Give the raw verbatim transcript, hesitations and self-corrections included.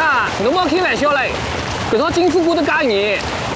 啊，侬莫开玩笑嘞！搿套金针菇都介硬。